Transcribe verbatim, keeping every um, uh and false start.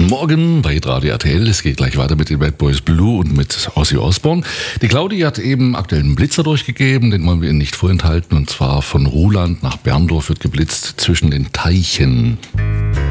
Guten Morgen bei Radio R T L. Es geht gleich weiter mit den Bad Boys Blue und mit Ozzy Osbourne. Die Claudi hat eben aktuell einen Blitzer durchgegeben, den wollen wir Ihnen nicht vorenthalten. Und zwar von Ruhland nach Berndorf wird geblitzt zwischen den Teichen.